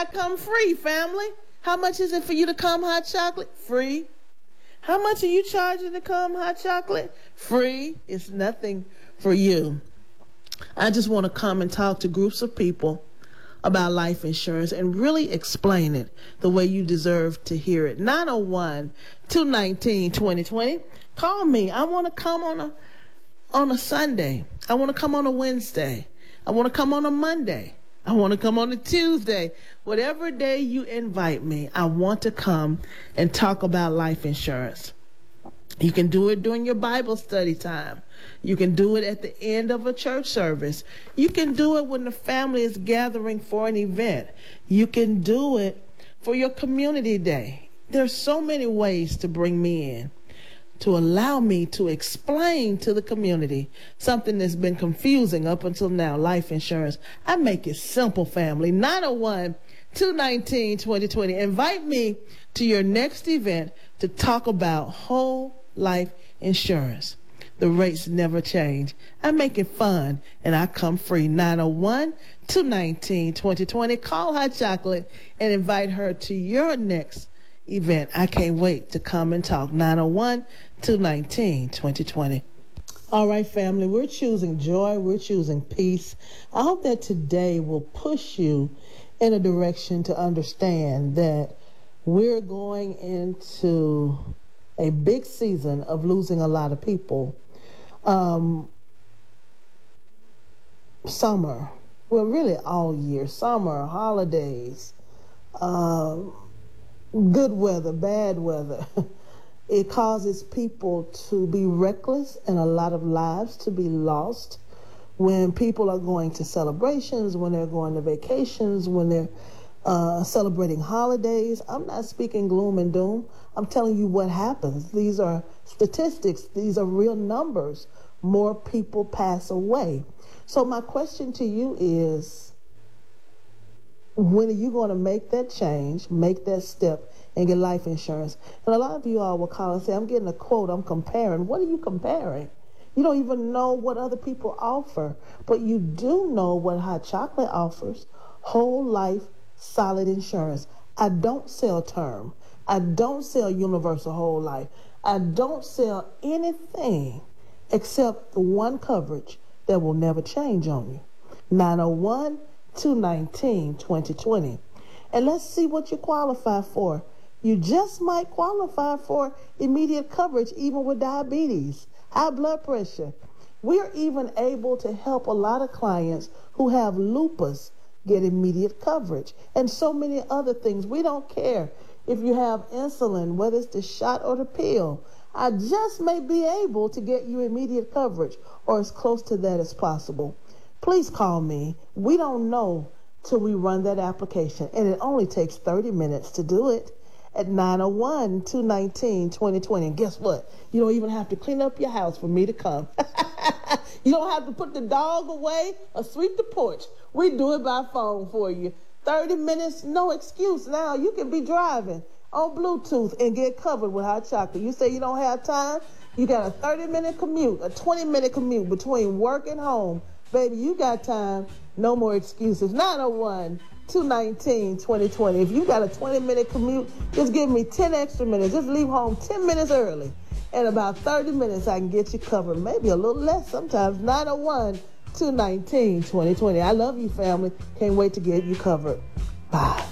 I come free, family. How much is it for you to come hot chocolate? Free. How much are you charging to come hot chocolate? Free. It's nothing for you. I just want to come and talk to groups of people about life insurance and really explain it the way you deserve to hear it. 901-219-2020. Call me. I want to come on a Sunday. I want to come on a Wednesday. I want to come on a Monday. I want to come on a Tuesday. Whatever day you invite me, I want to come and talk about life insurance. You can do it during your Bible study time. You can do it at the end of a church service. You can do it when the family is gathering for an event. You can do it for your community day. There's so many ways to bring me in, to allow me to explain to the community something that's been confusing up until now, life insurance. I make it simple, family. 901-219-2020. Invite me to your next event to talk about whole life insurance. The rates never change. I make it fun, and I come free. 901-219-2020. Call Hot Chocolate and invite her to your next event. I can't wait to come and talk. 901-219-2020. All right, family, we're choosing joy. We're choosing peace. I hope that today will push you in a direction to understand that we're going into a big season of losing a lot of people. Summer, well, really all year, summer, holidays, good weather, bad weather. It causes people to be reckless and a lot of lives to be lost when people are going to celebrations, when they're going to vacations, when they're celebrating holidays. I'm not speaking gloom and doom. I'm telling you what happens. These are statistics. These are real numbers. More people pass away. So my question to you is, when are you going to make that change, make that step, and get life insurance? And a lot of you all will call and say, I'm getting a quote, I'm comparing. What are you comparing? You don't even know what other people offer, but you do know what Hot Chocolate offers: whole life solid insurance. I don't sell term. I don't sell universal whole life. I don't sell anything except the one coverage that will never change on you. 901-219-2020. And let's see what you qualify for. You just might qualify for immediate coverage even with diabetes, high blood pressure. We're even able to help a lot of clients who have lupus get immediate coverage, and so many other things. We don't care if you have insulin, whether it's the shot or the pill. I just may be able to get you immediate coverage, or as close to that as possible. Please call me. We don't know till we run that application, and it only takes 30 minutes to do it at 901-219-2020. And guess what? You don't even have to clean up your house for me to come. You don't have to put the dog away or sweep the porch. We do it by phone for you. 30 minutes, no excuse. Now you can be driving on Bluetooth and get covered with Hot Chocolate. You say you don't have time? You got a 30-minute commute, a 20-minute commute between work and home. Baby, you got time. No more excuses. 901-219-2020. If you got a 20-minute commute, just give me 10 extra minutes. Just leave home 10 minutes early. In about 30 minutes, I can get you covered. Maybe a little less sometimes. 901-219-2020. I love you, family. Can't wait to get you covered. Bye.